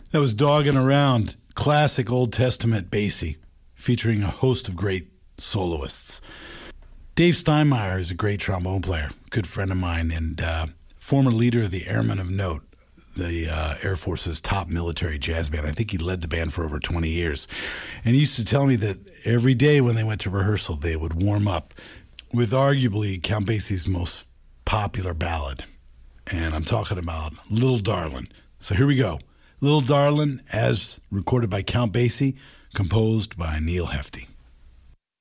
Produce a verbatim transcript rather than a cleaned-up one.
That was Dogging Around, classic Old Testament Basie, featuring a host of great soloists. Dave Steinmeier is a great trombone player, good friend of mine, and uh, former leader of the Airmen of Note, the uh, Air Force's top military jazz band. I think he led the band for over twenty years. And he used to tell me that every day when they went to rehearsal, they would warm up with arguably Count Basie's most popular ballad. And I'm talking about Little Darlin'. So here we go. Little Darlin', as recorded by Count Basie, composed by Neil Hefti.